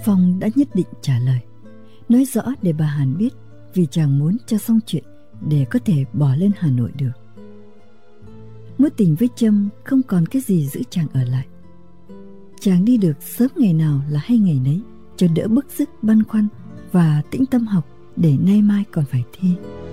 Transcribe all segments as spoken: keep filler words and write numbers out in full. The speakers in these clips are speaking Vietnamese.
Phong đã nhất định trả lời, nói rõ để bà Hàn biết, vì chàng muốn cho xong chuyện để có thể bỏ lên Hà Nội được. Mối tình với Trâm không còn cái gì giữ chàng ở lại. Chàng đi được sớm ngày nào là hay ngày nấy, cho đỡ bức rứt băn khoăn và tĩnh tâm học để nay mai còn phải thi.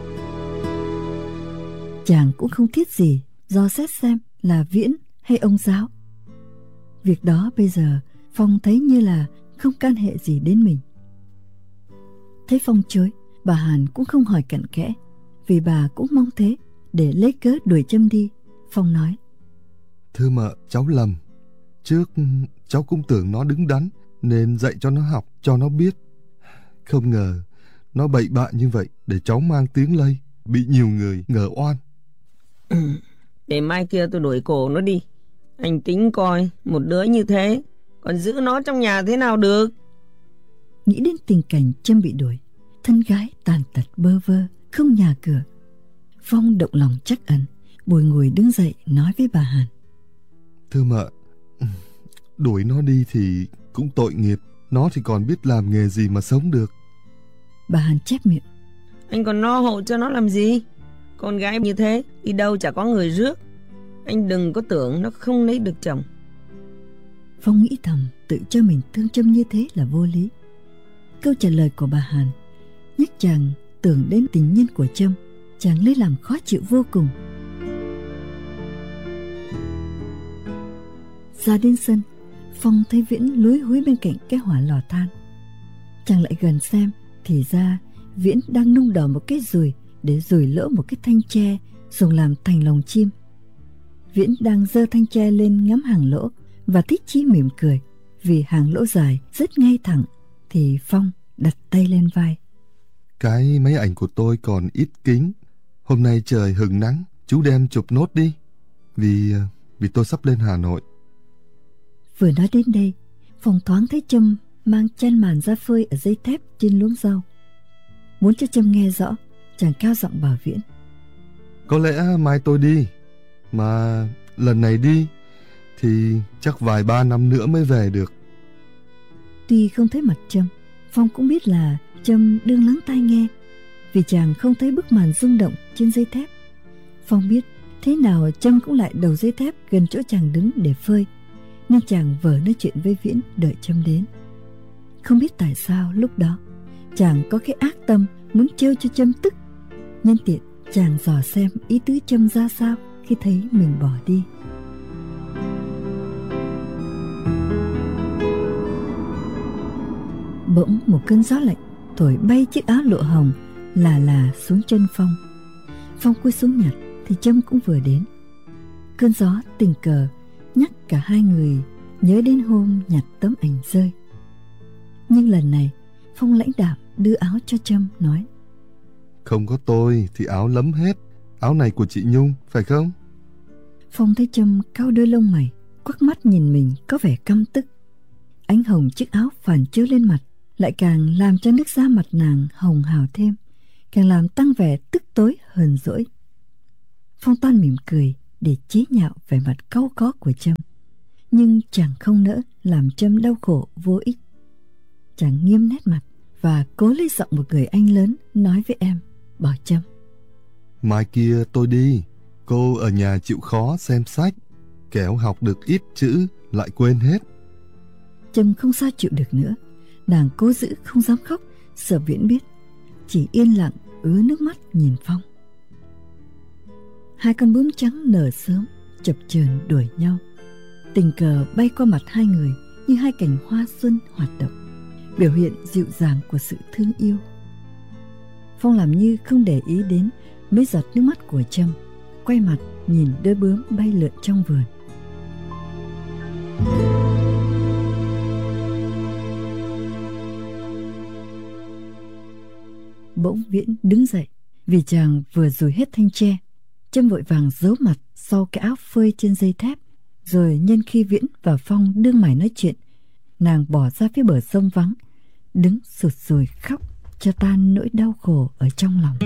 Chàng cũng không thiết gì dò xét xem là Viễn hay ông giáo. Việc đó bây giờ Phong thấy như là không can hệ gì đến mình. Thấy Phong chối, bà Hàn cũng không hỏi cặn kẽ, vì bà cũng mong thế để lấy cớ đuổi Trâm đi. Phong nói: Thưa mợ, cháu lầm. Trước cháu cũng tưởng nó đứng đắn nên dạy cho nó học, cho nó biết. Không ngờ nó bậy bạ như vậy để cháu mang tiếng lây, bị nhiều người ngờ oan. Ừ, để mai kia tôi đuổi cổ nó đi. Anh tính coi, một đứa như thế còn giữ nó trong nhà thế nào được. Nghĩ đến tình cảnh Trâm bị đuổi, thân gái tàn tật bơ vơ, không nhà cửa, Phong động lòng trắc ẩn, bồi ngồi đứng dậy nói với bà Hàn: Thưa mợ, đuổi nó đi thì cũng tội nghiệp, nó thì còn biết làm nghề gì mà sống được. Bà Hàn chép miệng: Anh còn lo hộ cho nó làm gì? Con gái như thế đi đâu chả có người rước. Anh đừng có tưởng nó không lấy được chồng. Phong nghĩ thầm, tự cho mình thương Trâm như thế là vô lý. Câu trả lời của bà Hàn nhắc chàng tưởng đến tình nhân của Trâm. Chàng lấy làm khó chịu vô cùng. Ra đến sân, Phong thấy Viễn lúi húi bên cạnh cái hỏa lò than. Chàng lại gần xem, thì ra Viễn đang nung đỏ một cái dùi để dùi lỗ một cái thanh tre dùng làm thành lồng chim. Viễn đang giơ thanh tre lên ngắm hàng lỗ và thích chí mỉm cười, vì hàng lỗ dài rất ngay thẳng. Thì Phong đặt tay lên vai: Cái máy ảnh của tôi còn ít kính. Hôm nay trời hừng nắng, chú đem chụp nốt đi. Vì vì tôi sắp lên Hà Nội. Vừa nói đến đây, Phong thoáng thấy Trâm mang chăn màn ra phơi ở dây thép trên luống rau. Muốn cho Trâm nghe rõ, chàng cao giọng bảo Viễn: Có lẽ mai tôi đi, mà lần này đi thì chắc vài ba năm nữa mới về được. Tuy không thấy mặt Trâm, Phong cũng biết là Trâm đương lắng tai nghe, vì chàng không thấy bức màn rung động trên dây thép. Phong biết thế nào Trâm cũng lại đầu dây thép gần chỗ chàng đứng để phơi, nên chàng vờ nói chuyện với Viễn đợi Trâm đến. Không biết tại sao lúc đó chàng có cái ác tâm muốn trêu cho Trâm tức. Nhân tiện chàng dò xem ý tứ Trâm ra sao khi thấy mình bỏ đi. Bỗng một cơn gió lạnh thổi bay chiếc áo lụa hồng là là xuống chân Phong. Phong cúi xuống nhặt thì Trâm cũng vừa đến. Cơn gió tình cờ nhắc cả hai người nhớ đến hôm nhặt tấm ảnh rơi. Nhưng lần này Phong lãnh đạm đưa áo cho Trâm, nói: Không có tôi thì áo lấm hết. Áo này của chị Nhung, phải không? Phong thấy Trâm cau đôi lông mày, quắc mắt nhìn mình có vẻ căm tức. Ánh hồng chiếc áo phản chiếu lên mặt lại càng làm cho nước da mặt nàng hồng hào thêm, càng làm tăng vẻ tức tối hờn dỗi. Phong toan mỉm cười để chế nhạo vẻ mặt cau có của Trâm, nhưng chàng không nỡ làm Trâm đau khổ vô ích. Chàng nghiêm nét mặt và cố lấy giọng một người anh lớn nói với em, bảo Trâm: Mai kia tôi đi, cô ở nhà chịu khó xem sách, kẻo học được ít chữ lại quên hết. Trâm không sao chịu được nữa, nàng cố giữ không dám khóc, sợ Viễn biết, chỉ yên lặng ứa nước mắt nhìn Phong. Hai con bướm trắng nở sớm chập chờn đuổi nhau, tình cờ bay qua mặt hai người như hai cành hoa xuân hoạt động, biểu hiện dịu dàng của sự thương yêu. Phong làm như không để ý đến mấy giọt nước mắt của Trâm, quay mặt nhìn đôi bướm bay lượn trong vườn. Bỗng Viễn đứng dậy, vì chàng vừa dùi hết thanh tre. Trâm vội vàng giấu mặt sau cái áo phơi trên dây thép, rồi nhân khi Viễn và Phong đương mải nói chuyện, nàng bỏ ra phía bờ sông vắng, đứng sụt sùi khóc cho tan nỗi đau khổ ở trong lòng.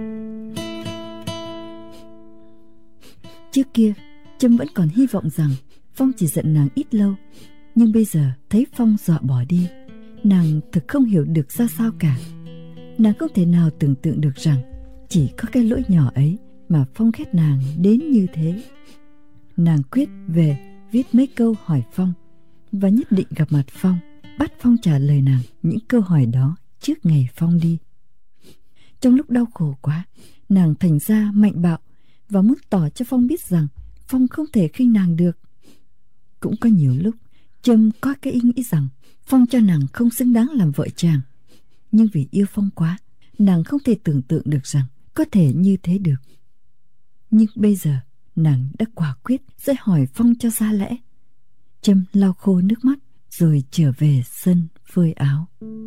Trước kia Trâm vẫn còn hy vọng rằng Phong chỉ giận nàng ít lâu, nhưng bây giờ thấy Phong dọa bỏ đi, nàng thực không hiểu được ra sao cả. Nàng không thể nào tưởng tượng được rằng chỉ có cái lỗi nhỏ ấy mà Phong ghét nàng đến như thế. Nàng quyết về viết mấy câu hỏi Phong và nhất định gặp mặt Phong, bắt Phong trả lời nàng những câu hỏi đó trước ngày Phong đi. Trong lúc đau khổ quá, nàng thành ra mạnh bạo và muốn tỏ cho Phong biết rằng Phong không thể khinh nàng được. Cũng có nhiều lúc Trâm có cái ý nghĩ rằng Phong cho nàng không xứng đáng làm vợ chàng, nhưng vì yêu Phong quá, nàng không thể tưởng tượng được rằng có thể như thế được. Nhưng bây giờ nàng đã quả quyết sẽ hỏi Phong cho ra lẽ. Trâm lau khô nước mắt rồi trở về sân phơi áo.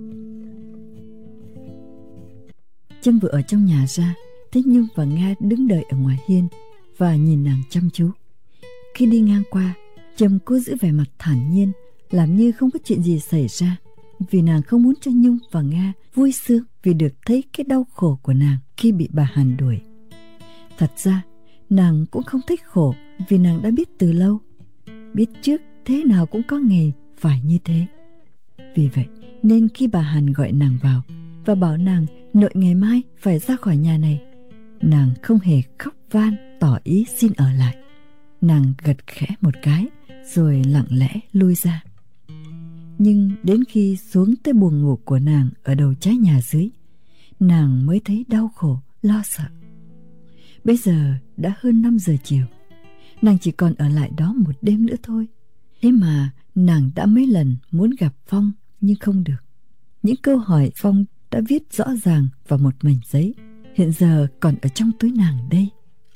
Trâm vừa ở trong nhà ra, thấy Nhung và Nga đứng đợi ở ngoài hiên và nhìn nàng chăm chú. Khi đi ngang qua, Trâm cố giữ vẻ mặt thản nhiên, làm như không có chuyện gì xảy ra, vì nàng không muốn cho Nhung và Nga vui sướng vì được thấy cái đau khổ của nàng khi bị bà Hàn đuổi. Thật ra, nàng cũng không thích khổ vì nàng đã biết từ lâu, biết trước thế nào cũng có ngày phải như thế. Vì vậy nên khi bà Hàn gọi nàng vào và bảo nàng nội ngày mai phải ra khỏi nhà này, nàng không hề khóc van tỏ ý xin ở lại. Nàng gật khẽ một cái rồi lặng lẽ lui ra. Nhưng đến khi xuống tới buồng ngủ của nàng ở đầu trái nhà dưới, nàng mới thấy đau khổ, lo sợ. Bây giờ đã hơn năm giờ chiều, nàng chỉ còn ở lại đó một đêm nữa thôi. Thế mà nàng đã mấy lần muốn gặp Phong nhưng không được. Những câu hỏi Phong đã viết rõ ràng vào một mảnh giấy, hiện giờ còn ở trong túi nàng đây.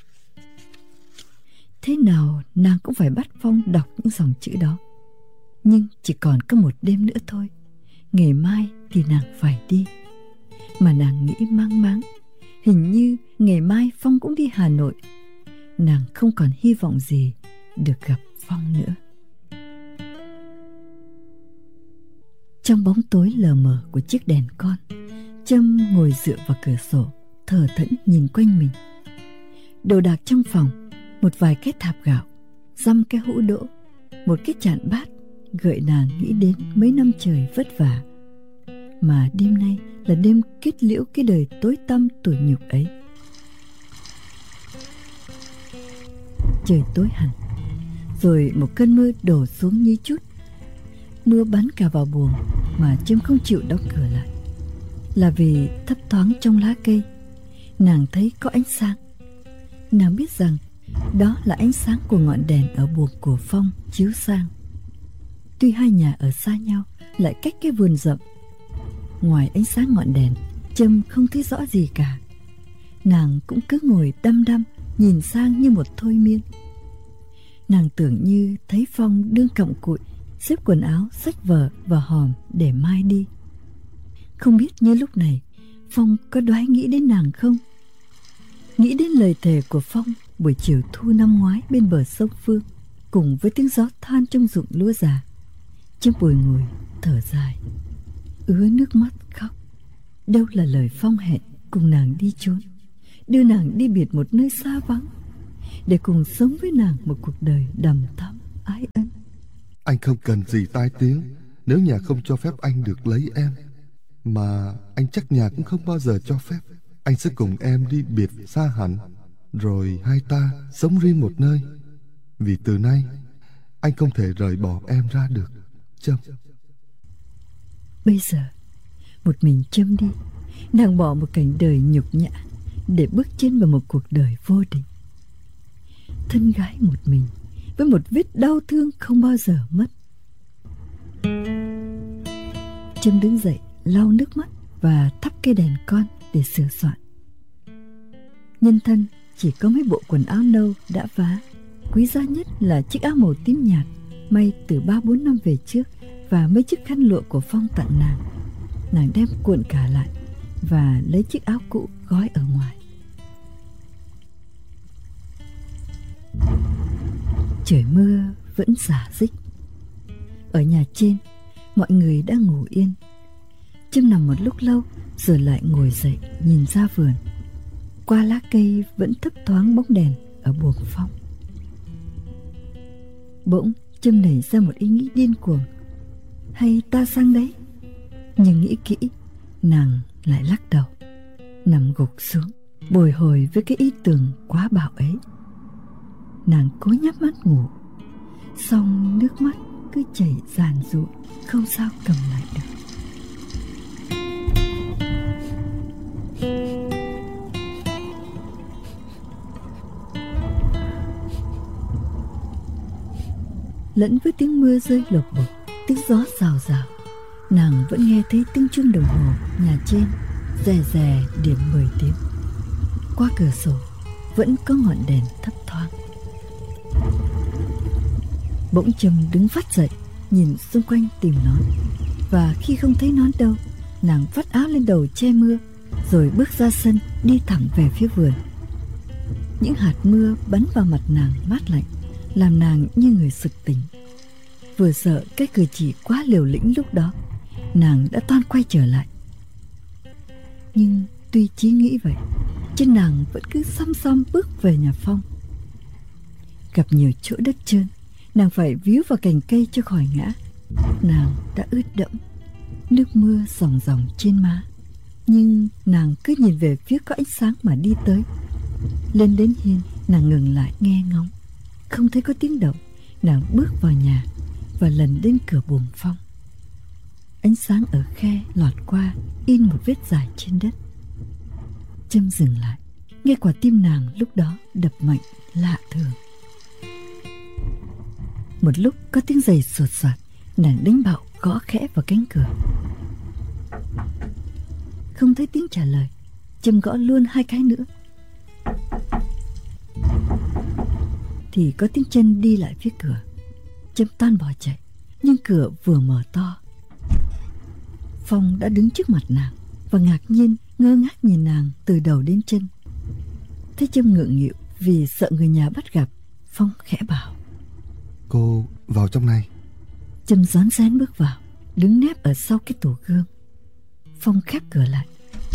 Thế nào nàng cũng phải bắt Phong đọc những dòng chữ đó. Nhưng chỉ còn có một đêm nữa thôi, ngày mai thì nàng phải đi. Mà nàng nghĩ mang máng, hình như ngày mai Phong cũng đi Hà Nội. Nàng không còn hy vọng gì được gặp Phong nữa. Trong bóng tối lờ mờ của chiếc đèn con, Trâm ngồi dựa vào cửa sổ, thờ thẫn nhìn quanh mình. Đồ đạc trong phòng, một vài cái thạp gạo, dăm cái hũ đỗ, một cái chạn bát, gợi nàng nghĩ đến mấy năm trời vất vả. Mà đêm nay là đêm kết liễu cái đời tối tăm tủi nhục ấy. Trời tối hẳn, rồi một cơn mưa đổ xuống như chút. Mưa bắn cả vào buồng mà Trâm không chịu đóng cửa lại. Là vì thấp thoáng trong lá cây, nàng thấy có ánh sáng. Nàng biết rằng đó là ánh sáng của ngọn đèn ở buồng của Phong chiếu sang. Tuy hai nhà ở xa nhau, lại cách cái vườn rậm, ngoài ánh sáng ngọn đèn, Trâm không thấy rõ gì cả. Nàng cũng cứ ngồi đăm đăm nhìn sang như một thôi miên. Nàng tưởng như thấy Phong đương cặm cụi xếp quần áo, xách vở vào hòm để mai đi. Không biết như lúc này Phong có đoái nghĩ đến nàng không? Nghĩ đến lời thề của Phong buổi chiều thu năm ngoái bên bờ sông Phương, cùng với tiếng gió than trong ruộng lúa già. Trâm bồi ngồi thở dài, ứa nước mắt khóc. Đâu là lời Phong hẹn cùng nàng đi trốn, đưa nàng đi biệt một nơi xa vắng, để cùng sống với nàng một cuộc đời đầm thắm ái ân. Anh không cần gì tai tiếng nếu nhà không cho phép anh được lấy em. Mà anh chắc nhà cũng không bao giờ cho phép. Anh sẽ cùng em đi biệt xa hẳn, rồi hai ta sống riêng một nơi. Vì từ nay anh không thể rời bỏ em ra được, Trâm. Bây giờ một mình Trâm đi, nàng bỏ một cảnh đời nhục nhã để bước chân vào một cuộc đời vô định. Thân gái một mình với một vết đau thương không bao giờ mất. Trâm đứng dậy lau nước mắt và thắp cây đèn con để sửa soạn. Nhân thân chỉ có mấy bộ quần áo nâu đã vá. Quý giá nhất là chiếc áo màu tím nhạt may từ ba bốn năm về trước, và mấy chiếc khăn lụa của Phong tặng nàng. Nàng đem cuộn cả lại và lấy chiếc áo cũ gói ở ngoài. Trời mưa vẫn rả rích. Ở nhà trên, mọi người đã ngủ yên. Trâm nằm một lúc lâu rồi lại ngồi dậy nhìn ra vườn. Qua lá cây vẫn thấp thoáng bóng đèn ở buồng Phong. Bỗng Trâm nảy ra một ý nghĩ điên cuồng. Hay ta sang đấy? Nhưng nghĩ kỹ, nàng lại lắc đầu, nằm gục xuống, bồi hồi với cái ý tưởng quá bạo ấy. Nàng cố nhắm mắt ngủ, song nước mắt cứ chảy ràn rụa, không sao cầm lại được. Lẫn với tiếng mưa rơi lộc bộc, tiếng gió rào rào, nàng vẫn nghe thấy tiếng chuông đồng hồ nhà trên rè rè điểm mười tiếng. Qua cửa sổ vẫn có ngọn đèn thấp thoáng. Bỗng Trâm đứng phát dậy, nhìn xung quanh tìm nón, và khi không thấy nón đâu, nàng vắt áo lên đầu che mưa, rồi bước ra sân đi thẳng về phía vườn. Những hạt mưa bắn vào mặt nàng mát lạnh, làm nàng như người sực tỉnh. Vừa sợ cái cử chỉ quá liều lĩnh lúc đó, nàng đã toan quay trở lại. Nhưng tuy chí nghĩ vậy, chân nàng vẫn cứ xăm xăm bước về nhà Phong. Gặp nhiều chỗ đất trơn, nàng phải víu vào cành cây cho khỏi ngã. Nàng đã ướt đẫm, nước mưa ròng ròng trên má. Nhưng nàng cứ nhìn về phía có ánh sáng mà đi tới. Lên đến hiên, nàng ngừng lại nghe ngóng. Không thấy có tiếng động, nàng bước vào nhà và lần đến cửa buồng Phong. Ánh sáng ở khe lọt qua, in một vết dài trên đất. Trâm dừng lại, nghe quả tim nàng lúc đó đập mạnh lạ thường. Một lúc có tiếng giày sột soạt, nàng đánh bạo gõ khẽ vào cánh cửa. Không thấy tiếng trả lời, Trâm gõ luôn hai cái nữa. Thì có tiếng chân đi lại phía cửa. Trâm toan bỏ chạy, nhưng cửa vừa mở to. Phong đã đứng trước mặt nàng và ngạc nhiên ngơ ngác nhìn nàng từ đầu đến chân. Thấy Trâm ngượng nghịu vì sợ người nhà bắt gặp, Phong khẽ bảo: Cô vào trong này. Trâm rón rén bước vào, đứng nép ở sau cái tủ gương. Phong khép cửa lại,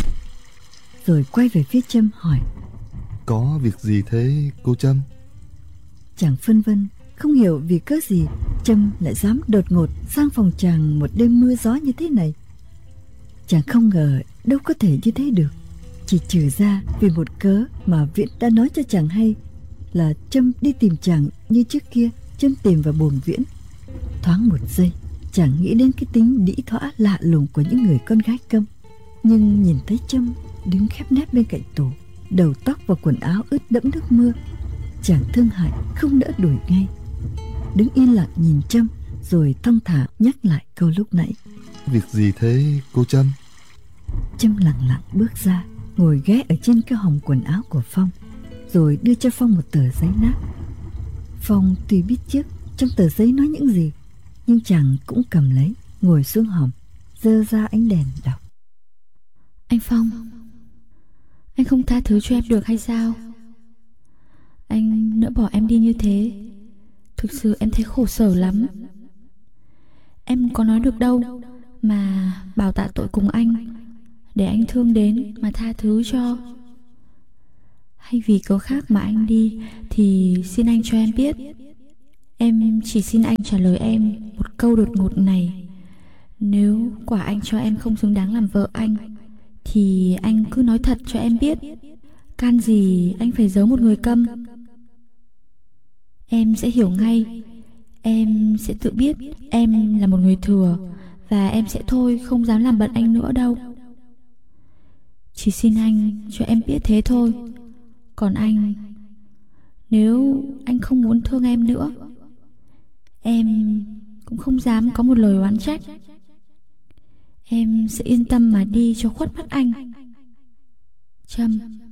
rồi quay về phía Trâm hỏi: Có việc gì thế cô Trâm? Chàng phân vân, không hiểu vì cớ gì Trâm lại dám đột ngột sang phòng chàng một đêm mưa gió như thế này. Chàng không ngờ đâu có thể như thế được, chỉ trừ ra vì một cớ mà Viễn đã nói cho chàng hay, là Trâm đi tìm chàng như trước kia Trâm tìm vào buồng Viễn. Thoáng một giây, chàng nghĩ đến cái tính đĩ thỏa lạ lùng của những người con gái Câm. Nhưng nhìn thấy Trâm đứng khép nép bên cạnh tủ, đầu tóc và quần áo ướt đẫm nước mưa, chàng thương hại không nỡ đuổi ngay. Đứng yên lặng nhìn Trâm, rồi thong thả nhắc lại câu lúc nãy: Việc gì thế cô Trâm? Trâm lặng lặng bước ra, ngồi ghé ở trên cái hòm quần áo của Phong, rồi đưa cho Phong một tờ giấy nát. Phong tuy biết trước trong tờ giấy nói những gì, nhưng chàng cũng cầm lấy, ngồi xuống hòm, giơ ra ánh đèn đọc: Anh Phong, anh không tha thứ cho em được hay sao? Anh nỡ bỏ em đi như thế, thực sự em thấy khổ sở lắm. Em có nói được đâu mà bảo tạ tội cùng anh, để anh thương đến mà tha thứ cho. Hay vì cớ khác mà anh đi thì xin anh cho em biết. Em chỉ xin anh trả lời em một câu đột ngột này: nếu quả anh cho em không xứng đáng làm vợ anh, thì anh cứ nói thật cho em biết, can gì anh phải giấu một người Câm. Em sẽ hiểu ngay. Em sẽ tự biết em là một người thừa, và em sẽ thôi không dám làm bận anh nữa đâu. Chỉ xin anh cho em biết thế thôi. Còn anh, nếu anh không muốn thương em nữa, em cũng không dám có một lời oán trách. Em sẽ yên tâm mà đi cho khuất mắt anh. Trâm.